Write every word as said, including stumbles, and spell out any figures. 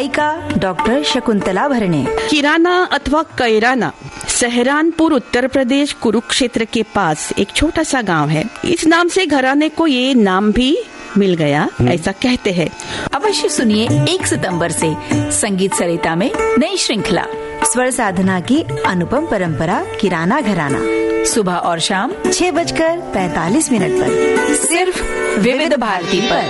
Doctor Shakuntala भरणे। किराना अथवा कैराना सहरानपुर उत्तर प्रदेश कुरुक्षेत्र के पास एक छोटा सा गांव है। इस नाम से घराने को ये नाम भी मिल गया, ऐसा कहते हैं। अवश्य सुनिए एक सितंबर से संगीत सरिता में नई श्रृंखला स्वर साधना की अनुपम परंपरा किराना घराना, सुबह और शाम छह बजकर पैतालीस मिनट पर सिर्फ विविध भारती पर।